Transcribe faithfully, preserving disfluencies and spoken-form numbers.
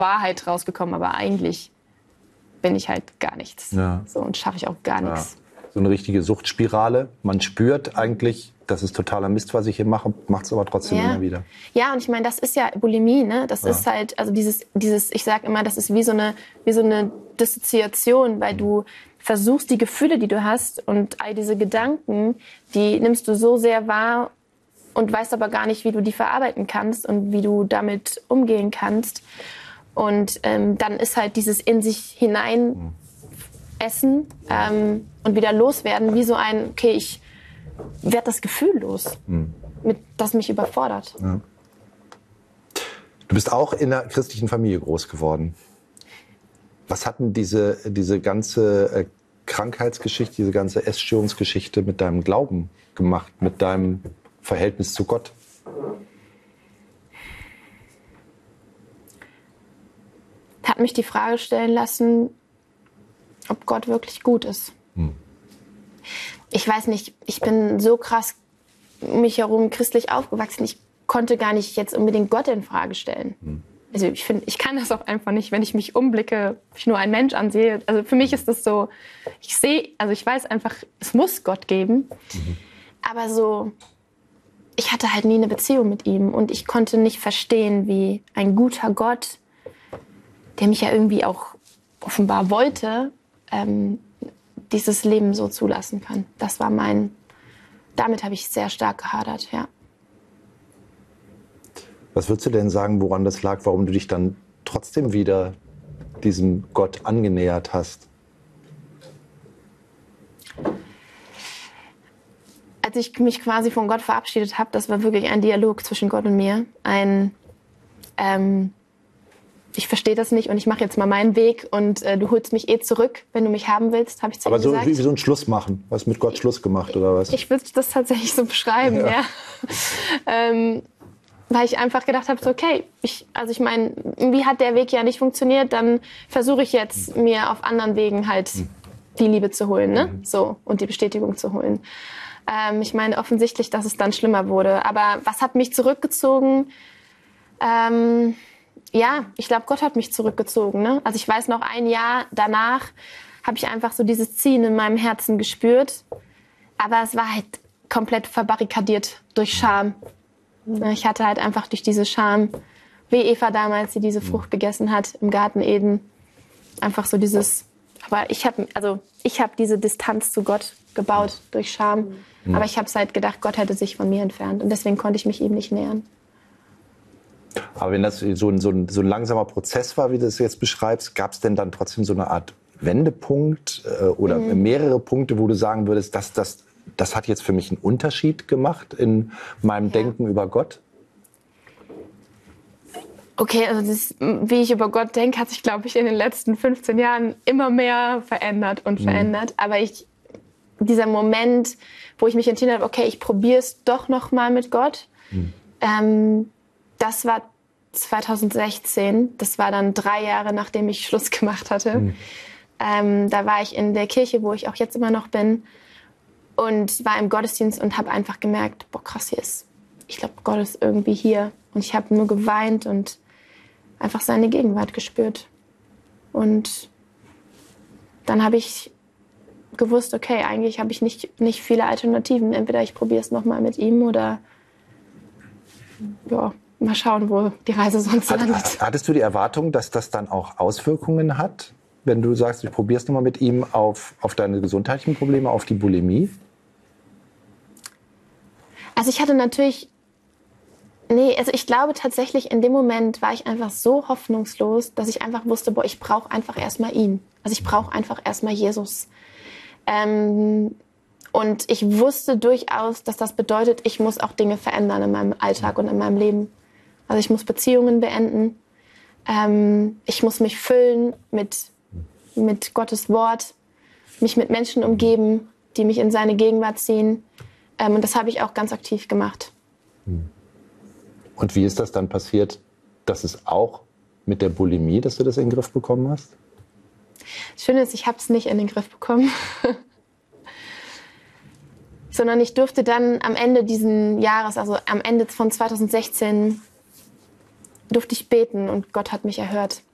Wahrheit rausbekommen, aber eigentlich bin ich halt gar nichts. Ja. So, und schaffe ich auch gar Ja. nichts. So eine richtige Suchtspirale. Man spürt eigentlich, das ist totaler Mist, was ich hier mache, macht es aber trotzdem Ja. immer wieder. Ja, und ich meine, das ist ja Bulimie, ne? Das Ja. ist halt, also dieses, dieses, ich sag immer, das ist wie so eine, wie so eine Dissoziation, weil du versuchst, die Gefühle, die du hast und all diese Gedanken, die nimmst du so sehr wahr und weißt aber gar nicht, wie du die verarbeiten kannst und wie du damit umgehen kannst. Und ähm, dann ist halt dieses in sich hinein essen ähm, und wieder loswerden, wie so ein, okay, ich werde das Gefühl los, Mhm. mit, das mich überfordert. Ja. Du bist auch in einer christlichen Familie groß geworden. Was hat denn diese, diese ganze äh, Krankheitsgeschichte, diese ganze Essstörungsgeschichte mit deinem Glauben gemacht, mit deinem Verhältnis zu Gott? Hat mich die Frage stellen lassen, ob Gott wirklich gut ist. Hm. Ich weiß nicht, ich bin so krass um mich herum christlich aufgewachsen, ich konnte gar nicht jetzt unbedingt Gott in Frage stellen. Hm. Also ich finde, ich kann das auch einfach nicht, wenn ich mich umblicke, ich nur einen Mensch ansehe. Also für mich ist das so, ich sehe, also ich weiß einfach, es muss Gott geben. Mhm. Aber so, ich hatte halt nie eine Beziehung mit ihm und ich konnte nicht verstehen, wie ein guter Gott, der mich ja irgendwie auch offenbar wollte, ähm, dieses Leben so zulassen kann. Das war mein, damit habe ich sehr stark gehadert, ja. Was würdest du denn sagen, woran das lag, warum du dich dann trotzdem wieder diesem Gott angenähert hast? Als ich mich quasi von Gott verabschiedet habe, das war wirklich ein Dialog zwischen Gott und mir. Ein, ähm, ich verstehe das nicht und ich mache jetzt mal meinen Weg und äh, du holst mich eh zurück, wenn du mich haben willst, habe ich zu ihm Aber so gesagt. wie, wie so ein Schluss machen. Was mit Gott Schluss gemacht oder was? Ich würde das tatsächlich so beschreiben, ja. ja. ähm, weil ich einfach gedacht habe, so, okay, ich, also ich meine, irgendwie hat der Weg ja nicht funktioniert, dann versuche ich jetzt, mir auf anderen Wegen halt die Liebe zu holen, ne? So, und die Bestätigung zu holen. Ähm, ich meine, offensichtlich, dass es dann schlimmer wurde. Aber was hat mich zurückgezogen? Ähm, ja, ich glaube, Gott hat mich zurückgezogen, ne? Also ich weiß noch, ein Jahr danach habe ich einfach so dieses Ziehen in meinem Herzen gespürt. Aber es war halt komplett verbarrikadiert durch Scham. Ich hatte halt einfach durch diese Scham, wie Eva damals, die diese Frucht gegessen hat im Garten Eden, einfach so dieses, aber ich habe also ich habe diese Distanz zu Gott gebaut durch Scham, mhm. aber ich habe halt gedacht, Gott hätte sich von mir entfernt und deswegen konnte ich mich ihm nicht nähern. Aber wenn das so ein, so ein, so ein langsamer Prozess war, wie du es jetzt beschreibst, gab es denn dann trotzdem so eine Art Wendepunkt äh, oder mhm. mehrere Punkte, wo du sagen würdest, dass das Das hat jetzt für mich einen Unterschied gemacht in meinem ja. Denken über Gott? Okay, also das, wie ich über Gott denke, hat sich, glaube ich, in den letzten fünfzehn Jahren immer mehr verändert und mhm. verändert. Aber ich, dieser Moment, wo ich mich entschieden habe, okay, ich probiere es doch noch mal mit Gott, mhm. ähm, das war zwanzig sechzehn. Das war dann drei Jahre, nachdem ich Schluss gemacht hatte. Mhm. Ähm, da war ich in der Kirche, wo ich auch jetzt immer noch bin. Und war im Gottesdienst und habe einfach gemerkt, boah, krass, hier ist, ich glaube, Gott ist irgendwie hier. Und ich habe nur geweint und einfach seine Gegenwart gespürt. Und dann habe ich gewusst, okay, eigentlich habe ich nicht, nicht viele Alternativen. Entweder ich probiere es nochmal mit ihm oder ja, mal schauen, wo die Reise sonst Hat, landet. Hattest du die Erwartung, dass das dann auch Auswirkungen hat? Wenn du sagst, ich probiere es nochmal mit ihm auf, auf deine gesundheitlichen Probleme, auf die Bulimie? Also ich hatte natürlich, nee, also ich glaube tatsächlich, in dem Moment war ich einfach so hoffnungslos, dass ich einfach wusste, boah, ich brauche einfach erstmal ihn. Also ich brauche einfach erstmal Jesus. Ähm, und ich wusste durchaus, dass das bedeutet, ich muss auch Dinge verändern in meinem Alltag und in meinem Leben. Also ich muss Beziehungen beenden. Ähm, ich muss mich füllen mit, mit Gottes Wort, mich mit Menschen umgeben, die mich in seine Gegenwart ziehen. Ähm, und das habe ich auch ganz aktiv gemacht. Und wie ist das dann passiert, dass es auch mit der Bulimie, dass du das in den Griff bekommen hast? Das Schöne ist, ich habe es nicht in den Griff bekommen. Sondern ich durfte dann am Ende diesen Jahres, also am Ende von zwanzig sechzehn, durfte ich beten und Gott hat mich erhört.